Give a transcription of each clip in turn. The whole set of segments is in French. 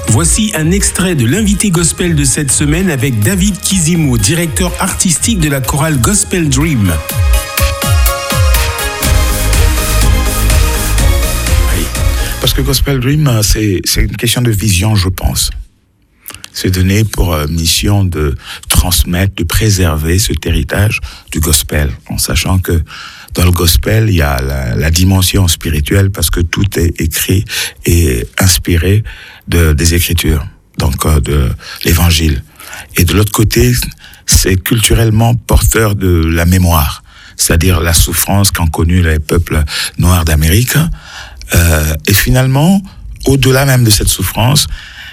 Voici un extrait de l'invité gospel de cette semaine avec David Kizimo, directeur artistique de la chorale Gospel Dream. Oui, parce que Gospel Dream, c'est une question de vision, je pense. C'est donné pour mission de transmettre, de préserver cet héritage du gospel, en sachant que dans le gospel, il y a la dimension spirituelle parce que tout est écrit et inspiré des Écritures, donc de l'Évangile. Et de l'autre côté, c'est culturellement porteur de la mémoire, c'est-à-dire la souffrance qu'ont connue les peuples noirs d'Amérique. Et finalement, au-delà même de cette souffrance,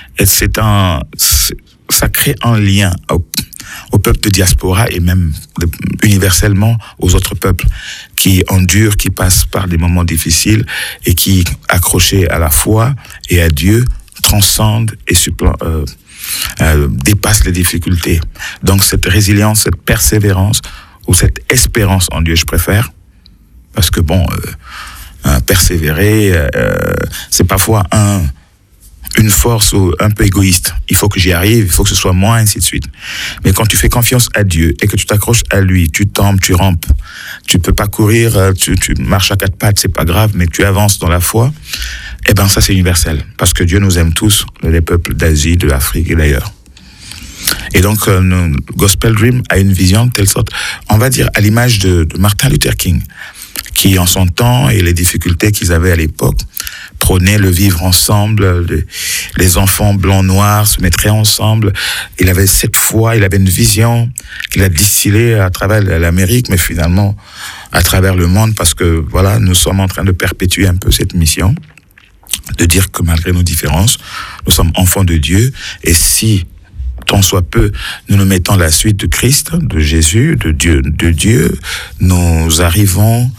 ça crée un lien au peuple de diaspora et même universellement aux autres peuples qui endurent, qui passent par des moments difficiles et qui, accrochés à la foi et à Dieu, transcendent et dépassent les difficultés. Donc cette résilience, cette persévérance ou cette espérance en Dieu, je préfère, parce que persévérer, c'est parfois une force un peu égoïste. Il faut que j'y arrive, il faut que ce soit moi, ainsi de suite. Mais quand tu fais confiance à Dieu et que tu t'accroches à lui, tu tombes, tu rampes, tu peux pas courir, tu marches à 4 pattes, c'est pas grave, mais tu avances dans la foi, eh ben ça c'est universel. Parce que Dieu nous aime tous, les peuples d'Asie, de l'Afrique et d'ailleurs. Et donc, Gospel Dream a une vision de telle sorte, on va dire à l'image de Martin Luther King, qui en son temps et les difficultés qu'ils avaient à l'époque, prônait le vivre ensemble, les enfants blancs noirs se mettraient ensemble. Il avait cette foi, il avait une vision qu'il a distillée à travers l'Amérique, mais finalement à travers le monde, parce que voilà, nous sommes en train de perpétuer un peu cette mission, de dire que malgré nos différences, nous sommes enfants de Dieu, et si tant soit peu, nous nous mettons à la suite de Christ, de Jésus, de Dieu, nous arriverons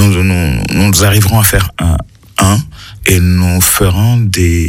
à faire un, et nous ferons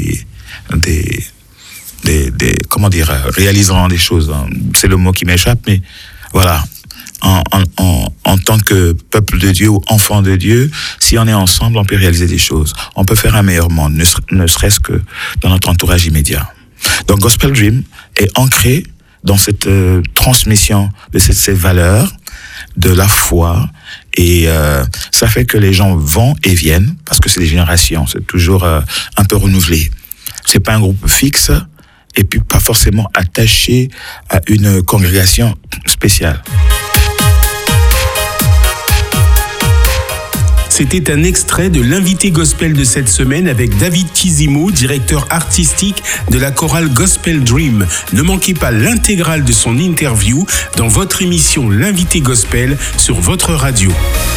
réaliserons des choses. C'est le mot qui m'échappe, mais voilà. En tant que peuple de Dieu ou enfant de Dieu, si on est ensemble, on peut réaliser des choses. On peut faire un meilleur monde, ne serait-ce que dans notre entourage immédiat. Donc Gospel Dream est ancré dans cette transmission de ces valeurs, de la foi, et ça fait que les gens vont et viennent, parce que c'est des générations, c'est toujours un peu renouvelé. C'est pas un groupe fixe, et puis pas forcément attaché à une congrégation spéciale. C'était un extrait de l'invité gospel de cette semaine avec David Kizimo, directeur artistique de la chorale Gospel Dream. Ne manquez pas l'intégrale de son interview dans votre émission L'invité gospel sur votre radio.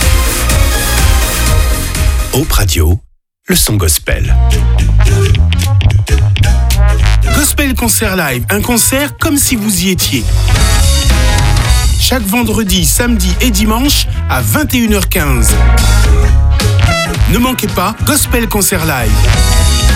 Hope Radio, le son gospel. Gospel Concert Live, un concert comme si vous y étiez. Chaque vendredi, samedi et dimanche à 21h15. Ne manquez pas Gospel Concert Live.